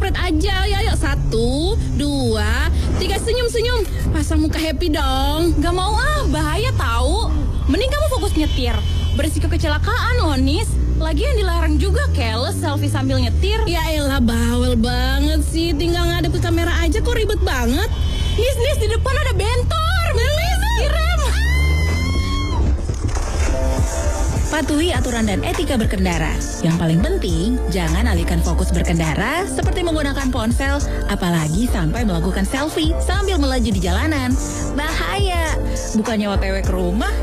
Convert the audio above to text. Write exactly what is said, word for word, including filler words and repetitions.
spread aja. Ya, yuk. Satu, dua, tiga, senyum-senyum. Pasang muka happy dong. Gak mau ah, bahaya tahu. Mending kamu fokus nyetir. Berisiko kecelakaan loh, Nis. Lagian dilarang juga careless selfie sambil nyetir. Ya elah, bawel banget sih. Tinggal ngadep ke kamera aja kok ribet banget. Nis, Nis, di depan ada bentor. Nis, kirem. Patuhi aturan dan etika berkendara. Yang paling penting, jangan alihkan fokus berkendara seperti menggunakan ponsel, apalagi sampai melakukan selfie sambil melaju di jalanan. Bahaya. Bukannya O T W ke rumah,